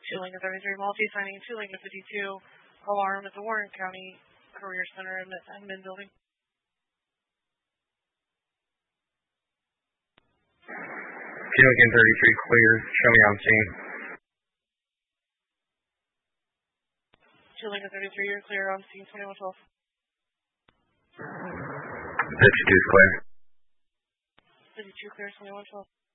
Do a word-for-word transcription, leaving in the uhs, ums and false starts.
two Lincoln thirty-three, multi signing two Lincoln fifty-two, alarm at the Warren County Career Center and admin building. two Lincoln thirty-three clear, show me on scene. two Lincoln thirty-three, you're clear on scene, twenty-one twelve. fifty-two is clear. fifty-two clear, twenty-one twelve.